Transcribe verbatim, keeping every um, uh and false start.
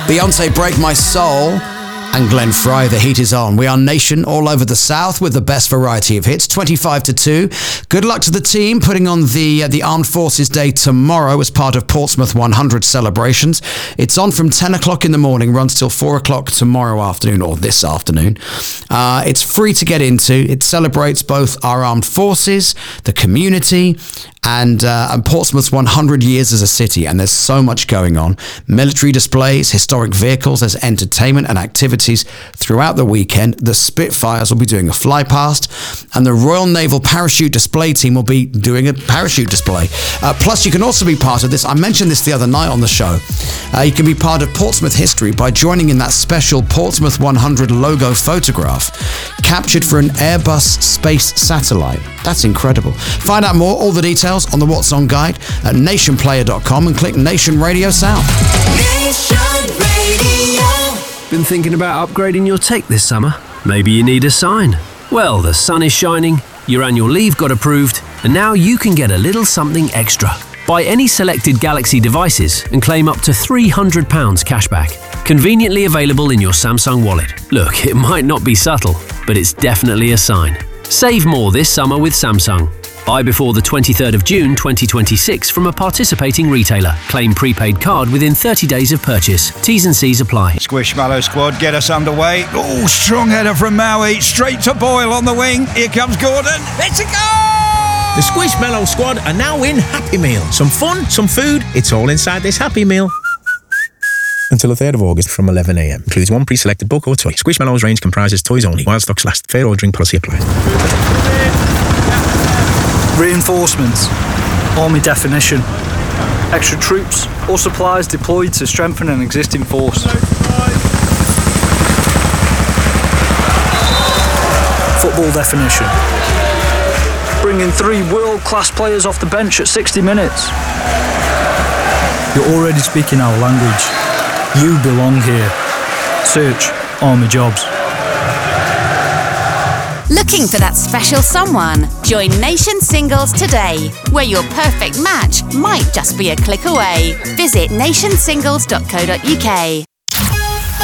Beyonce, Break My Soul, and Glenn Fry, The Heat Is On. We are Nation all over the South with the best variety of hits, twenty-five to two. Good luck to the team putting on the uh, the Armed Forces Day tomorrow as part of Portsmouth one hundred celebrations. It's on from ten o'clock in the morning, runs till four o'clock tomorrow afternoon, or this afternoon. Uh, it's free to get into. It celebrates both our armed forces, the community, and, uh, and Portsmouth's one hundred years as a city, and there's so much going on. Military displays, historic vehicles, there's entertainment and activities throughout the weekend. The Spitfires will be doing a fly past, and the Royal Naval Parachute Display Team will be doing a parachute display. Uh, plus, you can also be part of this. I mentioned this the other night on the show. Uh, you can be part of Portsmouth history by joining in that special Portsmouth one hundred logo photograph captured for an Airbus space satellite. That's incredible. Find out more, all the details on the What's On guide at nation player dot com and click Nation Radio South. Nation Radio. Been thinking about upgrading your tech this summer? Maybe you need a sign. Well, the sun is shining, your annual leave got approved, and now you can get a little something extra. Buy any selected Galaxy devices and claim up to three hundred pounds cashback. Conveniently available in your Samsung wallet. Look, it might not be subtle, but it's definitely a sign. Save more this summer with Samsung. Buy before the twenty-third of June twenty twenty-six from a participating retailer. Claim prepaid card within thirty days of purchase. T's and C's apply. Squishmallow squad, get us underway. Oh, strong header from Maui. Straight to Boyle on the wing. Here comes Gordon. It's a goal! The Squishmallow squad are now in Happy Meal. Some fun, some food. It's all inside this Happy Meal. Until the third of August from eleven a m. Includes one pre-selected book or toy. Squishmallows range comprises toys only. While stocks last. Fair ordering policy applies. Reinforcements. Army definition. Extra troops or supplies deployed to strengthen an existing force. Football definition. Bringing three world-class players off the bench at sixty minutes. You're already speaking our language. You belong here. Search Army Jobs. Looking for that special someone? Join Nation Singles today, where your perfect match might just be a click away. Visit nation singles dot co dot uk.